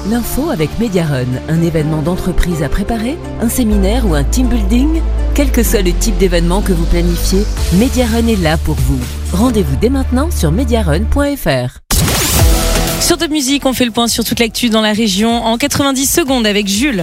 L'info avec Mediarun, un événement d'entreprise à préparer, un séminaire ou un team building. Quel que soit le type d'événement que vous planifiez, Mediarun est là pour vous. Rendez-vous dès maintenant sur mediarun.fr. Sur Top Music, on fait le point sur toute l'actu dans la région en 90 secondes avec Jules.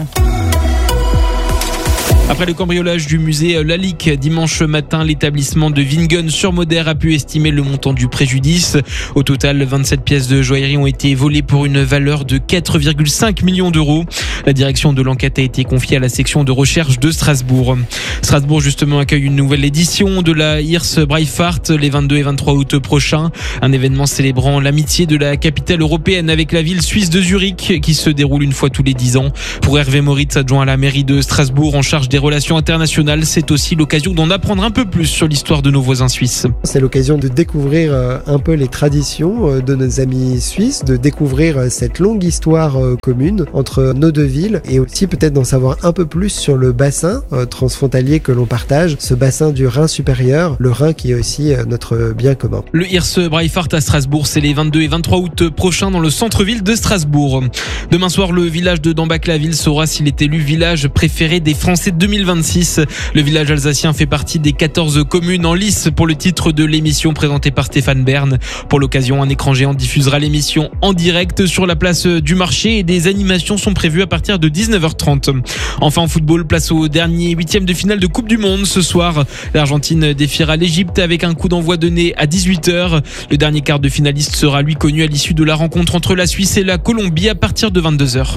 Après le cambriolage du musée Lalique dimanche matin, l'établissement de Vingon-sur-Moder a pu estimer le montant du préjudice. Au total, 27 pièces de joaillerie ont été volées pour une valeur de 4,5 millions d'euros. La direction de l'enquête a été confiée à la section de recherche de Strasbourg. Strasbourg, justement, accueille une nouvelle édition de la Hirse-Breifahrt les 22 et 23 août prochains. Un événement célébrant l'amitié de la capitale européenne avec la ville suisse de Zurich qui se déroule une fois tous les 10 ans. Pour Hervé Moritz, adjoint à la mairie de Strasbourg en charge des relations internationales, c'est aussi l'occasion d'en apprendre un peu plus sur l'histoire de nos voisins suisses. C'est l'occasion de découvrir un peu les traditions de nos amis suisses, de découvrir cette longue histoire commune entre nos deux villes et aussi peut-être d'en savoir un peu plus sur le bassin transfrontalier que l'on partage, ce bassin du Rhin supérieur, le Rhin qui est aussi notre bien commun. Le Hirse-Breifahrt à Strasbourg, c'est les 22 et 23 août prochains dans le centre-ville de Strasbourg. Demain soir, le village de Dambach-la-Ville saura s'il est élu village préféré des Français 2026. Le village alsacien fait partie des 14 communes en lice pour le titre de l'émission présentée par Stéphane Bern. Pour l'occasion, un écran géant diffusera l'émission en direct sur la place du marché et des animations sont prévues à partir de 19h30. Enfin en football, place au dernier 8e de finale de Coupe du Monde. Ce soir, l'Argentine défiera l'Égypte avec un coup d'envoi donné à 18h. Le dernier quart de finaliste sera lui connu à l'issue de la rencontre entre la Suisse et la Colombie à partir de 22h.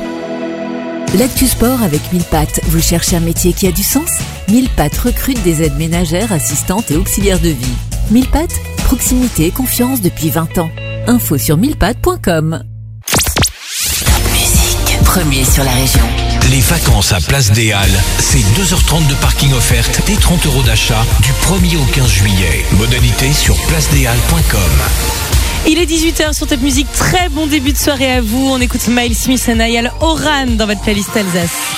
L'actu sport avec 1000 pattes. Vous cherchez un métier qui a du sens ? 1000 pattes recrute des aides ménagères, assistantes et auxiliaires de vie. 1000 pattes, proximité et confiance depuis 20 ans. Info sur 1000pattes.com. Musique, premier sur la région. Les vacances à Place des Halles, c'est 2h30 de parking offerte et 30 € d'achat du 1er au 15 juillet. Modalité sur placedeshalles.com. Il est 18h sur Top Music. Très bon début de soirée à vous. On écoute Miles Smith et Niall Horan dans votre playlist Alsace.